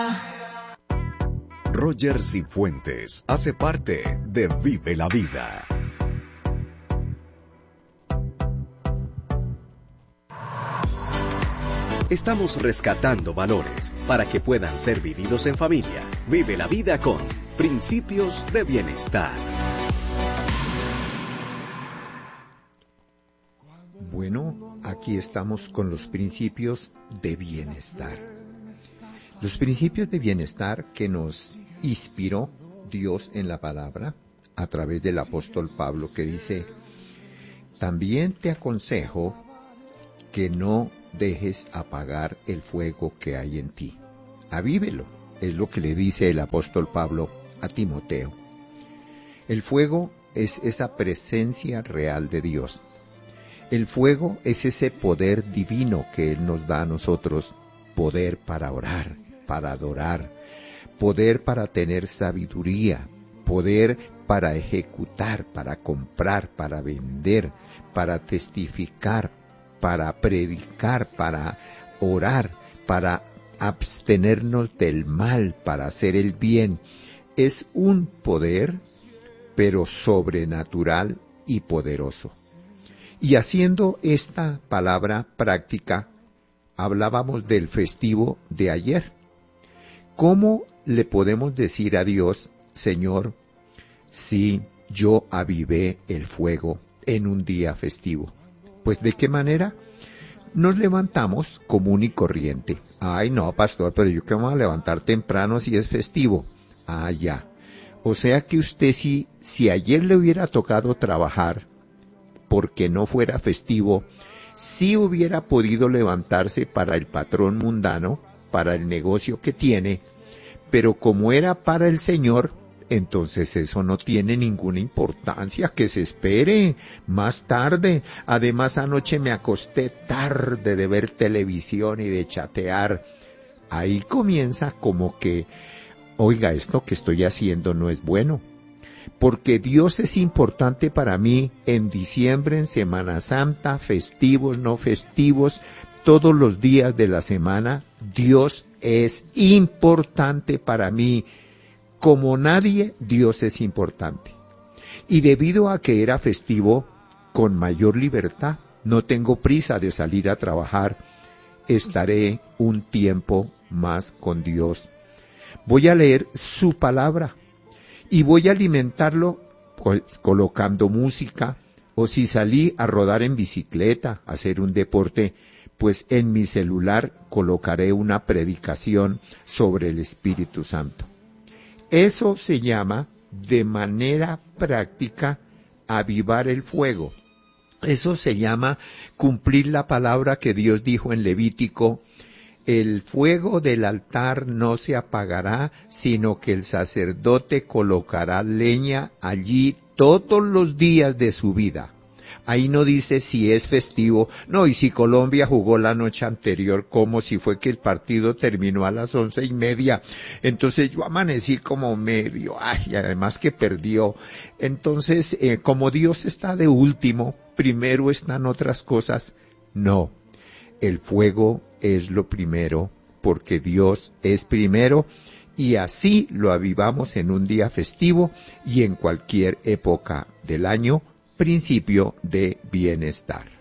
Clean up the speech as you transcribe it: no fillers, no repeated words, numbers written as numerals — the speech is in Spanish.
Roger Cifuentes hace parte de Vive la Vida. Estamos rescatando valores para que puedan ser vividos en familia. Vive la vida con Principios de Bienestar. Bueno, aquí estamos con los principios de bienestar. Los principios de bienestar que nos inspiró Dios en la palabra a través del apóstol Pablo, que dice: también te aconsejo que no dejes apagar el fuego que hay en ti. Avívelo, es lo que le dice el apóstol Pablo a Timoteo. El fuego es esa presencia real de Dios. El fuego es ese poder divino que Él nos da a nosotros, poder para orar, para adorar, poder para tener sabiduría, poder para ejecutar, para comprar, para vender, para testificar, para predicar, para orar, para abstenernos del mal, para hacer el bien. Es un poder, pero sobrenatural y poderoso. Y haciendo esta palabra práctica, hablábamos del festivo de ayer. ¿Cómo le podemos decir a Dios: Señor, si yo avivé el fuego en un día festivo? Pues ¿de qué manera? Nos levantamos común y corriente. Ay, no, pastor, pero yo que me voy a levantar temprano si es festivo. Ah, ya. O sea que usted si ayer le hubiera tocado trabajar porque no fuera festivo, sí hubiera podido levantarse para el patrón mundano, para el negocio que tiene, pero como era para el Señor, entonces eso no tiene ninguna importancia, que se espere más tarde. Además, anoche me acosté tarde de ver televisión y de chatear. Ahí comienza como que, oiga, esto que estoy haciendo no es bueno. Porque Dios es importante para mí en diciembre, en Semana Santa, festivos, no festivos, todos los días de la semana. Dios es importante para mí. Como nadie, Dios es importante. Y debido a que era festivo, con mayor libertad, no tengo prisa de salir a trabajar, estaré un tiempo más con Dios. Voy a leer su palabra y voy a alimentarlo pues, colocando música, o si salí a rodar en bicicleta, a hacer un deporte, pues en mi celular colocaré una predicación sobre el Espíritu Santo. Eso se llama, de manera práctica, avivar el fuego. Eso se llama cumplir la palabra que Dios dijo en Levítico: el fuego del altar no se apagará, sino que el sacerdote colocará leña allí todos los días de su vida. Ahí no dice si es festivo, no, y si Colombia jugó la noche anterior, como si fue que el partido terminó a las 11:30, entonces yo amanecí como medio, y además que perdió. Entonces, como Dios está de último, primero están otras cosas. No, el fuego es lo primero, porque Dios es primero, y así lo avivamos en un día festivo y en cualquier época del año. Principio de bienestar.